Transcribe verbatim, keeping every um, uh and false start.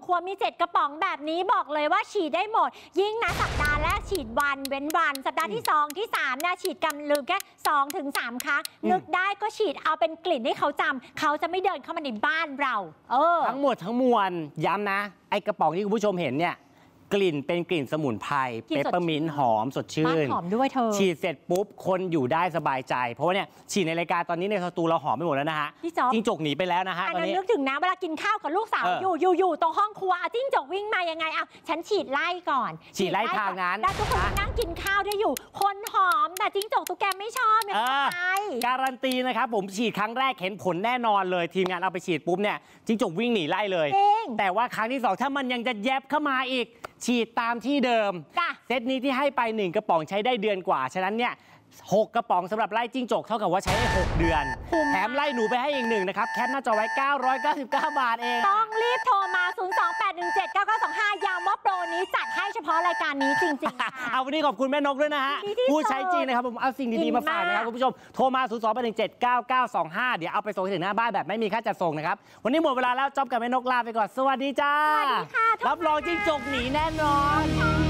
ขวดมีเจ็ดกระป๋องแบบนี้บอกเลยว่าฉีดได้หมดยิ่งนะสัปดาห์แรกฉีดวันเว้นวันสัปดาห์ที่สองที่สามเนี่ยฉีดกำลืมแค่สองถึงสามครั้งนึกได้ก็ฉีดเอาเป็นกลิ่นให้เขาจำเขาจะไม่เดินเข้ามาในบ้านเราเออทั้งหมดทั้งมวลย้ำนะไอ้กระป๋องที่คุณผู้ชมเห็นเนี่ยกลิ่นเป็นกลิ่นสมุนไพรเปปเปอร์มินต์หอมสดชื่นหอมด้วยเธอฉีดเสร็จปุ๊บคนอยู่ได้สบายใจเพราะว่าเนี่ยฉีดในรายการตอนนี้ในสตูเราหอมไปหมดแล้วนะฮะจิ้งจกหนีไปแล้วนะฮะตอนนี้นึกถึงนะเวลากินข้าวกับลูกสาวอยู่อยู่อยู่ตรงห้องครัวจิ้งจกวิ่งมายังไงอ่ะฉันฉีดไล่ก่อนฉีดไล่ทางนั้นแล้วทุกคนนั่งกินข้าวได้อยู่คนหอมแต่จิ้งจกตุ๊กแกไม่ชอบเนี่ยการันตีนะครับผมฉีดครั้งแรกเห็นผลแน่นอนเลยทีมงานเอาไปฉีดปุ๊บเนี่ยจิ้งจกวิ่งหนีไล่เลยแต่ว่าครั้งที่สองถ้ามันยังจะแยบเข้ามาอีกฉีดตามที่เดิมเซตนี้ที่ให้ไปหนึ่งกระป๋องใช้ได้เดือนกว่าฉะนั้นเนี่ยหกกระป๋องสำหรับไล่จิ้งจกเท่ากับว่าใช้ได้หกเดือนแถมไล่หนูไปให้อีกหนึ่งนะครับแคปหน้าจอไว้เก้าร้อยเก้าสิบเก้าบาทเองต้องรีบโทรมาศูนย์ สอง แปด หนึ่ง เจ็ด เก้า เก้า สอง ห้าย้ำว่าโปรนี้จัดให้เฉพาะรายการนี้จริงๆเอาวันนี้ขอบคุณแม่นกด้วยนะฮะผู้ใช้จริงนะครับผมเอาสิ่งดีๆมาฝากนะครับคุณผู้ชมโทรมาศูนย์ สอง แปด หนึ่ง เจ็ด เก้า เก้า สอง ห้าเดี๋ยวเอาไปส่งถึงหน้าบ้านแบบไม่มีค่าจัดส่งนะครับวันนี้หมดเวลาแล้วจ๊อบกับแม่นกลาไปก่อนสวัสดีจ้ารับรองจิ้งจกหนีแน่นอน